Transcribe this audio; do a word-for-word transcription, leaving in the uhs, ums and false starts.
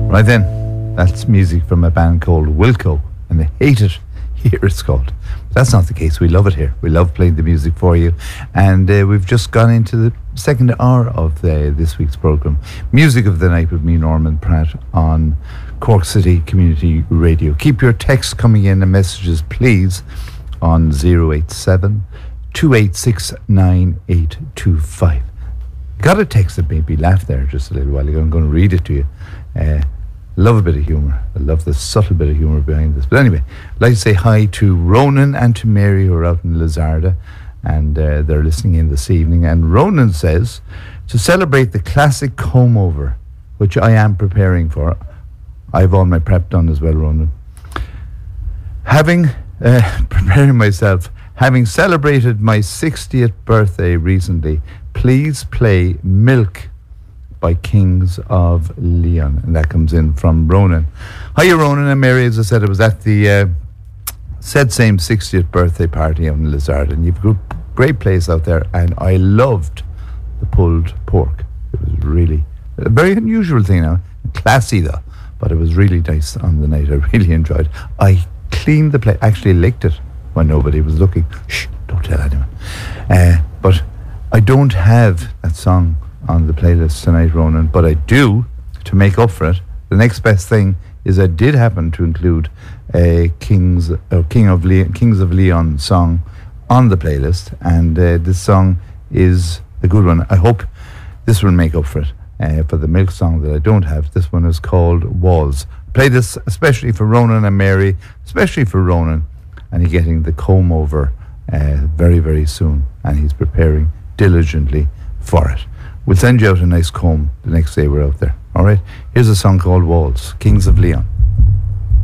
Right then, that's music from a band called Wilco, and they hate it here, it's called. But that's not the case. We love it here. We love playing the music for you. And uh, we've just gone into the second hour of the, this week's programme. Music of the Night with me, Norman Pratt, on Cork City Community Radio. Keep your texts coming in and messages, please, on zero eight seven, two eight six, nine eight two five. Got a text that made me laugh there just a little while ago. I'm going to read it to you. Uh, love a bit of humour. I love the subtle bit of humour behind this. But anyway, I'd like to say hi to Ronan and to Mary, who are out in Lizarda, and uh, they're listening in this evening. And Ronan says, to celebrate the classic comb over, which I am preparing for. I have all my prep done as well, Ronan. Having, uh, preparing myself, having celebrated my sixtieth birthday recently, please play Milk by Kings of Leon. And that comes in from Ronan. Hiya, Ronan and Mary. As I said, it was at the uh, said same sixtieth birthday party out in Lizard, and you've got a great place out there, and I loved the pulled pork. It was really a very unusual thing now, classy though, but it was really nice on the night. I really enjoyed it. I cleaned the plate, actually licked it when nobody was looking. Shh, don't tell anyone. Uh, but I don't have that song on the playlist tonight, Ronan, but I do, to make up for it. The next best thing is I did happen to include a Kings, uh, King of Le- Kings of Leon song on the playlist, and uh, this song is a good one. I hope this will make up for it. Uh, for the Milk song that I don't have, this one is called Walls. Play this especially for Ronan and Mary, especially for Ronan, and he's getting the comb over uh, very, very soon, and he's preparing diligently for it. We'll send you out a nice comb the next day we're out there. All right? Here's a song called Walls, Kings of Leon.